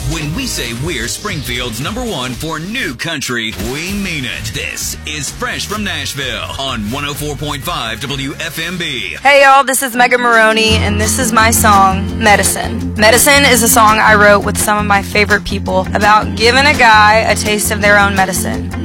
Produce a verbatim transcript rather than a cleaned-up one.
When we say we're Springfield's number one for new country, we mean it. This is Fresh from Nashville on one oh four point five W F M B. Hey y'all, this is Megan Maroney, and this is my song, Medicine. Medicine is a song I wrote with some of my favorite people about giving a guy a taste of their own medicine.